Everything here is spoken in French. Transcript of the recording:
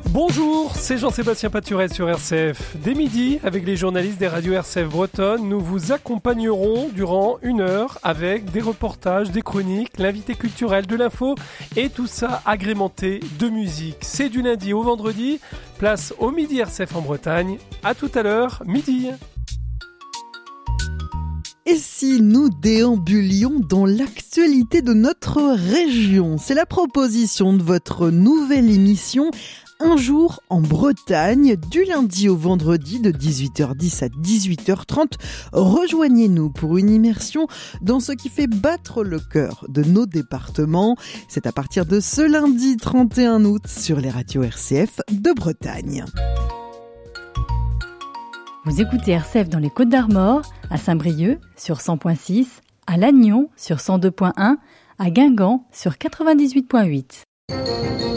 Bonjour, c'est Jean-Sébastien Paturel sur RCF. Dès midi, avec les journalistes des radios RCF Bretonne, nous vous accompagnerons durant 1 heure avec des reportages, des chroniques, l'invité culturel, de l'info et tout ça agrémenté de musique. C'est du lundi au vendredi, place au midi RCF en Bretagne. À tout à l'heure, midi. Et si nous déambulions dans l'actualité de notre région? C'est la proposition de votre nouvelle émission Un jour en Bretagne, du lundi au vendredi de 18h10 à 18h30. Rejoignez-nous pour une immersion dans ce qui fait battre le cœur de nos départements. C'est à partir de ce lundi 31 août sur les radios RCF de Bretagne. Vous écoutez RCF dans les Côtes-d'Armor, à Saint-Brieuc sur 100.6, à Lannion sur 102.1, à Guingamp sur 98.8.